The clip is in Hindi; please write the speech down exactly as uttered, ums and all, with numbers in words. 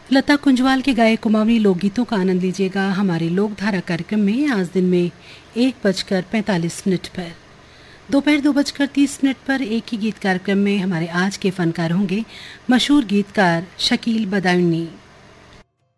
लता कुंजवाल के गाए कुमाऊनी लोकगीतों का आनंद लीजिएगा हमारे लोकधारा कार्यक्रम में आज दिन में एक बजकर पैंतालीस मिनट पर। दोपहर दो बजकर तीस मिनट पर एक ही गीत कार्यक्रम में हमारे आज के फनकार होंगे मशहूर गीतकार शकील बदायूनी।